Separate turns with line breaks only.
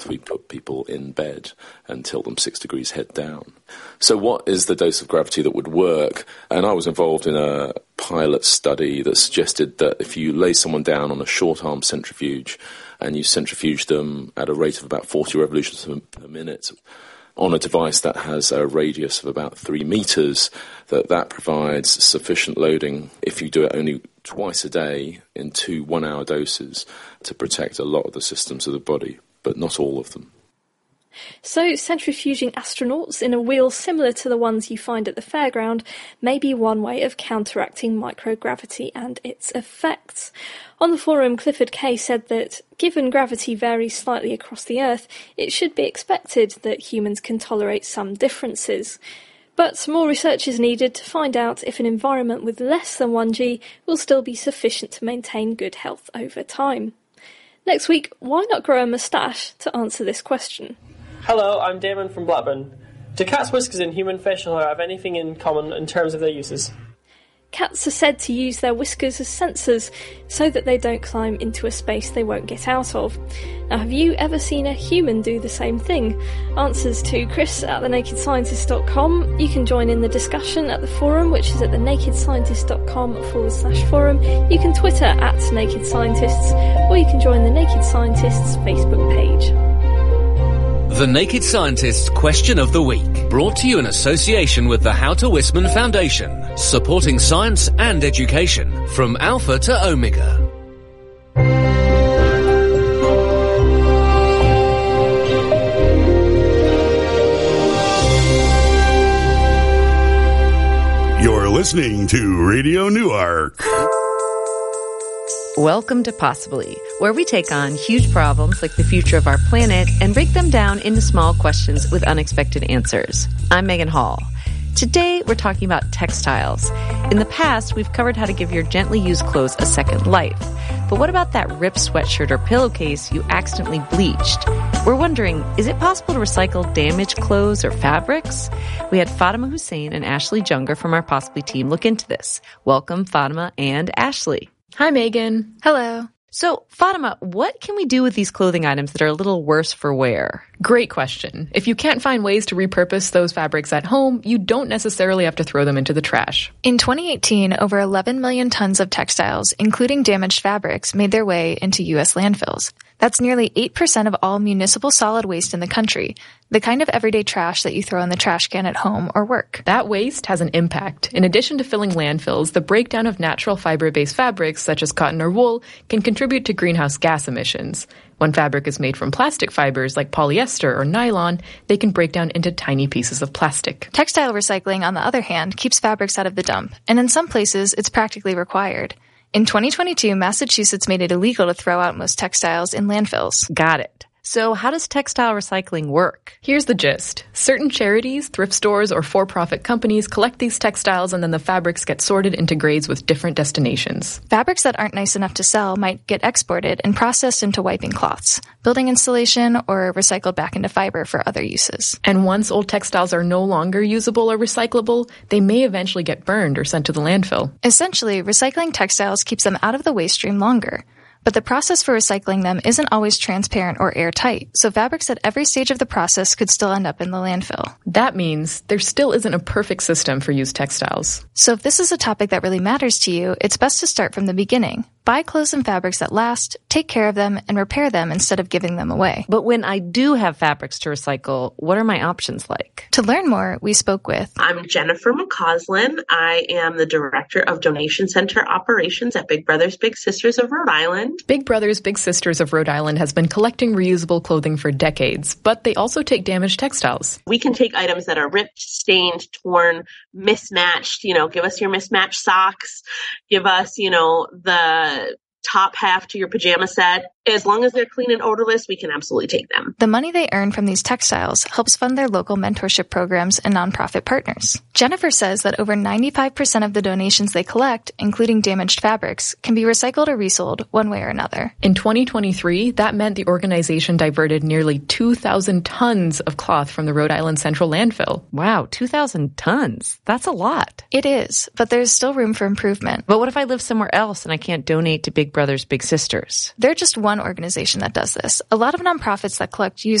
We put people in bed and tilt them 6 degrees head down. So what is the dose of gravity that would work? And I was involved in a pilot study that suggested that if you lay someone down on a short-arm centrifuge and you centrifuge them at a rate of about 40 revolutions per minute on a device that has a radius of about 3 meters, that provides sufficient loading, if you do it only twice a day in 2 one-hour doses, to protect a lot of the systems of the body, but not all of them.
So centrifuging astronauts in a wheel similar to the ones you find at the fairground may be one way of counteracting microgravity and its effects. On the forum, Clifford Kay said that, given gravity varies slightly across the Earth, it should be expected that humans can tolerate some differences. But more research is needed to find out if an environment with less than 1G will still be sufficient to maintain good health over time. Next week, why not grow a moustache to answer this question?
Hello, I'm Damon from Blackburn. Do cats' whiskers and human facial hair have anything in common in terms of their uses?
Cats are said to use their whiskers as sensors so that they don't climb into a space they won't get out of. Now, have you ever seen a human do the same thing? Answers to Chris at thenakedscientist.com. You can join in the discussion at the forum, which is at thenakedscientist.com/forum. You can Twitter at Naked Scientists, or you can join the Naked Scientists Facebook page.
The Naked Scientist's Question of the Week, brought to you in association with the How to Wisman Foundation, supporting science and education from Alpha to Omega.
You're listening to Radio Newark.
Welcome to Possibly, where we take on huge problems like the future of our planet and break them down into small questions with unexpected answers. I'm Megan Hall. Today, we're talking about textiles. In the past, we've covered how to give your gently used clothes a second life. But what about that ripped sweatshirt or pillowcase you accidentally bleached? We're wondering, is it possible to recycle damaged clothes or fabrics? We had Fatima Hussein and Ashley Junger from our Possibly team look into this. Welcome, Fatima and Ashley.
Hi, Megan.
Hello.
So, Fatima, what can we do with these clothing items that are a little worse for wear?
Great question. If you can't find ways to repurpose those fabrics at home, you don't necessarily have to throw them into the trash.
In 2018, over 11 million tons of textiles, including damaged fabrics, made their way into U.S. landfills. That's nearly 8% of all municipal solid waste in the country, the kind of everyday trash that you throw in the trash can at home or work.
That waste has an impact. In addition to filling landfills, the breakdown of natural fiber-based fabrics, such as cotton or wool, can contribute to greenhouse gas emissions. When fabric is made from plastic fibers like polyester or nylon, they can break down into tiny pieces of plastic.
Textile recycling, on the other hand, keeps fabrics out of the dump, and in some places, it's practically required. In 2022, Massachusetts made it illegal to throw out most textiles in landfills.
Got it. So how does textile recycling work?
Here's the gist. Certain charities, thrift stores, or for-profit companies collect these textiles, and then the fabrics get sorted into grades with different destinations.
Fabrics that aren't nice enough to sell might get exported and processed into wiping cloths, building insulation, or recycled back into fiber for other uses.
And once old textiles are no longer usable or recyclable, they may eventually get burned or sent to the landfill.
Essentially, recycling textiles keeps them out of the waste stream longer. But the process for recycling them isn't always transparent or airtight, so fabrics at every stage of the process could still end up in the landfill.
That means there still isn't a perfect system for used textiles.
So if this is a topic that really matters to you, it's best to start from the beginning. Buy clothes and fabrics that last, take care of them, and repair them instead of giving them away.
But when I do have fabrics to recycle, what are my options like?
To learn more, we spoke with...
I'm Jennifer McCausland. I am the Director of Donation Center Operations at Big Brothers Big Sisters of Rhode Island.
Big Brothers Big Sisters of Rhode Island has been collecting reusable clothing for decades, but they also take damaged textiles.
We can take items that are ripped, stained, torn, mismatched. Give us your mismatched socks. Give us, the top half to your pajama set. As long as they're clean and odorless, we can absolutely take them.
The money they earn from these textiles helps fund their local mentorship programs and nonprofit partners. Jennifer says that over 95% of the donations they collect, including damaged fabrics, can be recycled or resold one way or another.
In 2023, that meant the organization diverted nearly 2,000 tons of cloth from the Rhode Island Central landfill.
Wow, 2,000 tons. That's a lot.
It is, but there's still room for improvement.
But what if I live somewhere else and I can't donate to Big Brothers Big Sisters?
They're just one one organization that does this. A lot of nonprofits that collect used